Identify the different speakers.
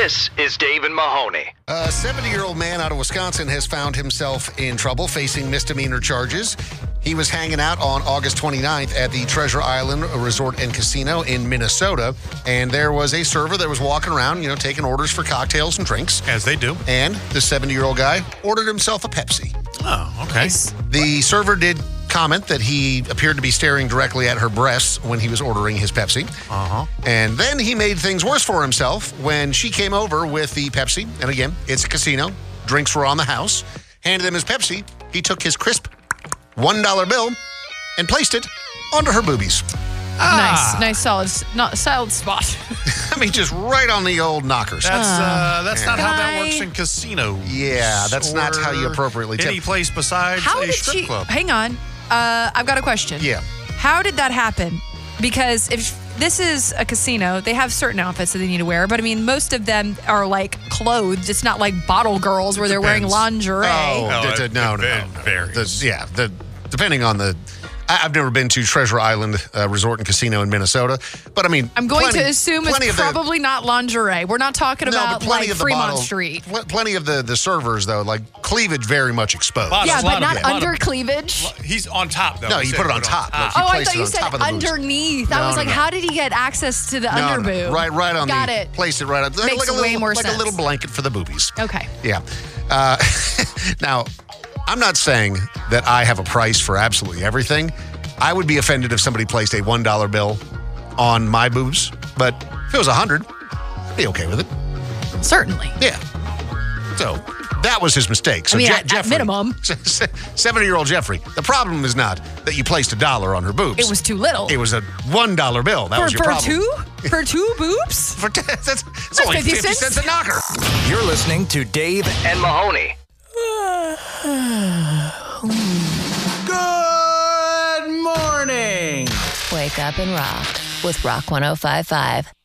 Speaker 1: This is Dave and Mahoney.
Speaker 2: A 70-year-old man out of Wisconsin has found himself in trouble, facing misdemeanor charges. He was hanging out on August 29th at the Treasure Island Resort and Casino in Minnesota, and there was a server that was walking around, taking orders for cocktails and drinks.
Speaker 3: As they do.
Speaker 2: And the 70-year-old guy ordered himself a Pepsi.
Speaker 3: Oh, okay.
Speaker 4: Nice.
Speaker 2: The server did comment that he appeared to be staring directly at her breasts when he was ordering his Pepsi.
Speaker 3: Uh-huh.
Speaker 2: And then he made things worse for himself when she came over with the Pepsi. And again, it's a casino. Drinks were on the house. Handed him his Pepsi. He took his crisp $1 bill and placed it onto her boobies.
Speaker 4: Nice, solid spot.
Speaker 2: I mean, just right on the old knockers.
Speaker 3: That's not how that
Speaker 4: Guy.
Speaker 3: works in casinos.
Speaker 2: Yeah, that's not how you appropriately tip.
Speaker 3: Any place besides
Speaker 4: How
Speaker 3: a
Speaker 4: did
Speaker 3: strip
Speaker 4: she?
Speaker 3: club.
Speaker 4: Hang on. I've got a question.
Speaker 2: Yeah.
Speaker 4: How did that happen? Because if this is a casino, they have certain outfits that they need to wear, but I mean, most of them are like clothed. It's not like bottle girls where they're wearing
Speaker 3: Depends.
Speaker 4: lingerie.
Speaker 2: No.
Speaker 3: Varies.
Speaker 2: Depending on the... I've never been to Treasure Island Resort and Casino in Minnesota, but I mean...
Speaker 4: I'm going to assume it's probably not lingerie. We're not talking about like Fremont Street.
Speaker 2: Plenty of the servers, though, like cleavage very much exposed.
Speaker 3: Bottom.
Speaker 4: Yeah,
Speaker 3: a
Speaker 4: but
Speaker 3: lot of
Speaker 4: not
Speaker 3: it. A lot
Speaker 4: under
Speaker 3: of-
Speaker 4: cleavage.
Speaker 3: He's on top, though.
Speaker 2: No,
Speaker 3: He
Speaker 2: you
Speaker 3: said
Speaker 2: put it on top. Like,
Speaker 4: Oh, I
Speaker 2: placed
Speaker 4: thought
Speaker 2: it
Speaker 4: you
Speaker 2: on
Speaker 4: said
Speaker 2: top of the boobs.
Speaker 4: underneath. I was
Speaker 2: No,
Speaker 4: like,
Speaker 2: no.
Speaker 4: how did he get access to the underboob?
Speaker 2: Right on
Speaker 4: Got
Speaker 2: the...
Speaker 4: it.
Speaker 2: Place it right on...
Speaker 4: Makes
Speaker 2: like a
Speaker 4: way
Speaker 2: little,
Speaker 4: more
Speaker 2: like
Speaker 4: sense.
Speaker 2: a little blanket for the boobies.
Speaker 4: Okay.
Speaker 2: Yeah. Now, I'm not saying that I have a price for absolutely everything. I would be offended if somebody placed a $1 bill on my boobs, but if it was 100, I'd be okay with it.
Speaker 4: Certainly.
Speaker 2: Yeah. So that was his mistake. So
Speaker 4: I mean, at
Speaker 2: Jeffrey,
Speaker 4: minimum.
Speaker 2: 70-year-old Jeffrey, the problem is not that you placed $1 on her boobs.
Speaker 4: It was too little.
Speaker 2: It was a $1 bill. That was your problem.
Speaker 4: For two boobs?
Speaker 2: That's only
Speaker 4: 50
Speaker 2: 50 cents a knocker.
Speaker 1: You're listening to Dave and Mahoney.
Speaker 5: Good morning.
Speaker 6: Wake up and rock with Rock 105.5.